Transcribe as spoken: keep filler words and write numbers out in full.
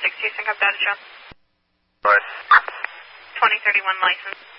six, Houston, come down to John. Right. twenty thirty-one license.